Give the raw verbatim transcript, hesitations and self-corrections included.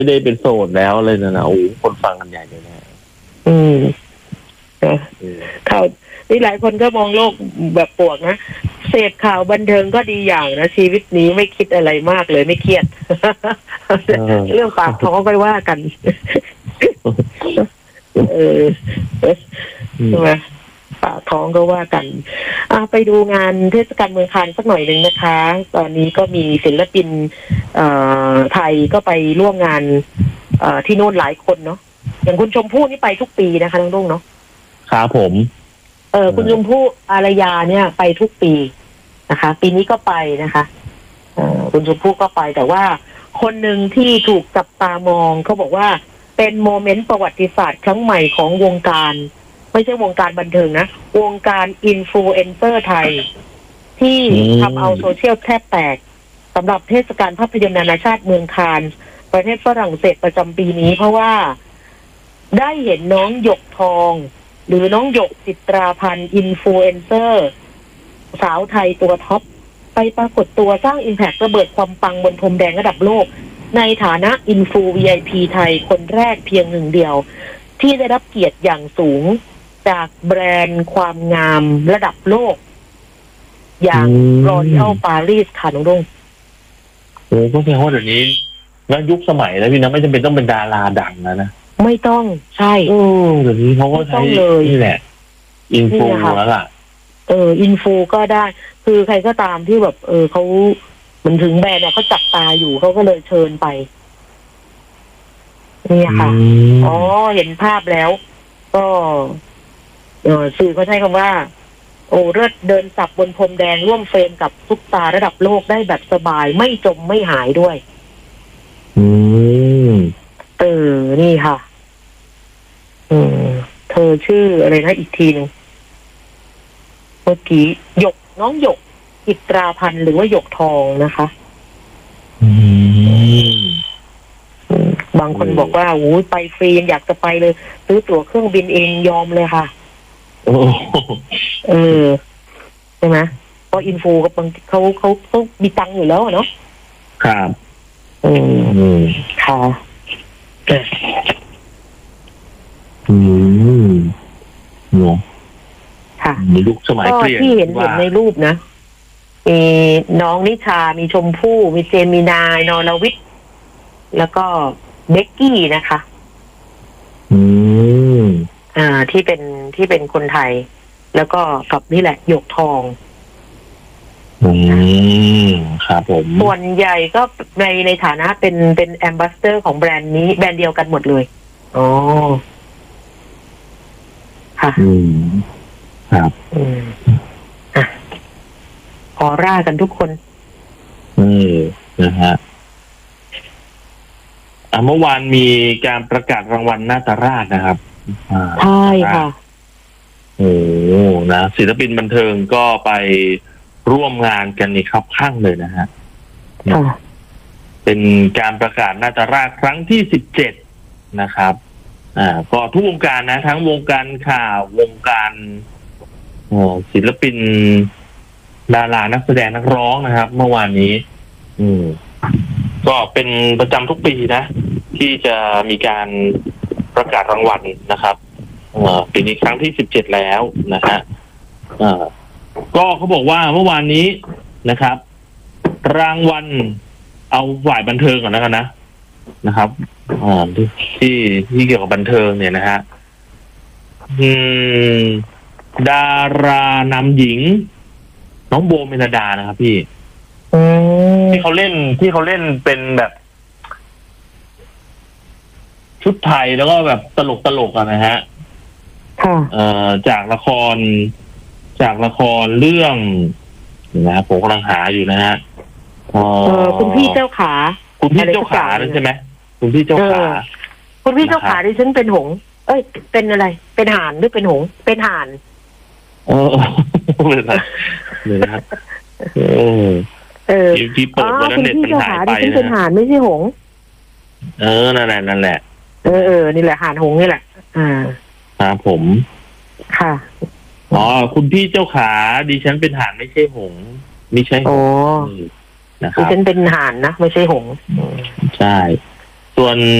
ไม่ได้เป็นโสดแล้วเลยนะนะโอ้คนฟังกันใหญ่เลยนะอืมข่าวนี่หลายคนก็มองโลกแบบปวกนะเสพข่าวบันเทิงก็ดีอย่างนะชีวิตนี้ไม่คิดอะไรมากเลยไม่เครียด เรื่องปากท้องไปว่ากันเออใช่ไหมปากท้องก็ว่ากันอ่ะไปดูงานเทศกาลเมืองคานสักหน่อยหนึ่งนะคะ ตอนนี้ก็มีศิลปินไทยก็ไปร่วมงานที่โน่นหลายคนเนาะอย่างคุณชมพู่นี่ไปทุกปีนะคะน้องรุ่งเนาะครับผมเออคุณชมพู่อารยาเนี่ยไปทุกปีนะคะปีนี้ก็ไปนะคะเออคุณชมพู่ก็ไปแต่ว่าคนหนึ่งที่ถูกจับตามองเขาบอกว่าเป็นโมเมนต์ประวัติศาสตร์ครั้งใหม่ของวงการไม่ใช่วงการบันเทิงนะวงการอินฟลูเอนเซอร์ไทยที่ทำเอาโซเชียลแทบแตกสำหรับเทศกาลภาพยนตร์นานาชาติเมืองคานส์ประเทศฝรั่งเศสประจำปีนี้เพราะว่าได้เห็นน้องหยกทองหรือน้องหยกจิตราพันธ์อินฟลูเอนเซอร์สาวไทยตัวท็อปไปปรากฏตัวสร้างอิมแพคระเบิดความปังบนพรมแดงระดับโลกในฐานะอินฟู วี ไอ พี ไทยคนแรกเพียงหนึ่งเดียวที่ได้รับเกียรติอย่างสูงจากแบรนด์ความงามระดับโลกอย่าง L'Oréal Paris ค่ะน้องรุ่งโอ้ก็แสดงว่าเดี๋ยวนี้นักยุคสมัยแล้วพี่นะไม่จำเป็นต้องเป็นดาราดังนะนะไม่ต้องใช่เออเดี๋ยวนี้เขาก็ใช้นี่แหละอินฟูแล้วล่ะเอออินฟูก็ได้คือใครก็ตามที่แบบเออเขาเหมือนถึงแบรนด์เนี่ยเขาจับตาอยู่เขาก็เลยเชิญไปนี่ค่ะอ๋อเห็นภาพแล้วก็เออสื่อเขาใช้คำว่าโอ้เลิศเดินสับบนพรมแดงร่วมเฟรมกับซุปตาระดับโลกได้แบบสบายไม่จมไม่หายด้วยอืมเออนี่ค่ะอืมเธอชื่ออะไรนะอีกทีหนึ่งเมื่อกี้หยกน้องหยกจิตราพันธ์หรือว่าหยกทองนะคะอืมบางคนบอกว่าโอ้ยไปฟรียังอยากจะไปเลยซื้อตั๋วเครื่องบินเองยอมเลยค่ะโอ้เออใช่ไหมเพราะอินฟูกับบางเขาเขาเขามีตังค์อยู่แล้วเนาะครับอืมค่ะอืมเนาะค่ะในยุคสมัยเปลี่ยนที่เห็นเห็นในรูปนะมีน้องนิชามีชมพู่มีเจมินายนรวิทย์แล้วก็เบกกี้นะคะอืมอ่าที่เป็นที่เป็นคนไทยแล้วก็กับนี่แหละหยกทองอืมครับผมส่วนใหญ่ก็ในในฐานะเป็นเป็นแอมบาสเดอร์ของแบรนด์นี้แบรนด์เดียวกันหมดเลยอ๋อค่ะอืมครับอืมอ่ะออร่ากันทุกคนเออนะฮะอ่ะเมื่อวานมีการประกาศรางวัลนาตราชนะครับใช่ค่ะโอ้นะศิลปินบันเทิงก็ไปร่วมงานกันนี่ครับข้างเลยนะฮะเป็นการประกาศนาตราชครั้งที่สิบเจ็ดนะครับอ่าก็ทุกวงการนะทั้งวงการข่าววงการศิลปินดารานักแสดงนักร้องนะครับเมื่อวานนี้ อืมก็เป็นประจำทุกปีนะที่จะมีการประกาศรางวัลนะครับปีนี้ครั้งที่สิบเจ็ดแล้วนะฮะก็เขาบอกว่าเมื่อวานนี้นะครับรางวัลเอาฝ่ายบันเทิงก่อนแล้วกันนะนะครับที่ที่เกี่ยวกับบันเทิงเนี่ยนะฮะอืมดารานำหญิงน้องโบเมลดานะครับพี่ที่เขาเล่นที่เขาเล่นเป็นแบบชุดไทยแล้วก็แบบตลกตลกอะนะฮะเอ่อจากละครจากละครเรื่องนะผมกำลังหาอยู่นะฮะเออคุณพี่เจ้าขาคุณพี่เจ้าขาใช่ไหมคุณพี่เจ้าขาคุณพี่เจ้าขาดิฉันเป็นหงเอ้ยเป็นอะไรเป็นห่านหรือเป็นหงเป็นห่านเออเลยนะเลยนะเออเออที่เปิดวันนั้นเน็ตมันหายไปนะเป็นห่านไม่ใช่หงเออนั่นแหละนั่นแหละเออเออนี่แหละห่านหงนี่แหละอ่าครับผมค่ะอ๋อคุณพี่เจ้าขาดิฉันเป็นห่านไม่ใช่หงไม่ใช่หงนะครับดิฉันเป็นห่านนะไม่ใช่หงใช่ส่ส่วน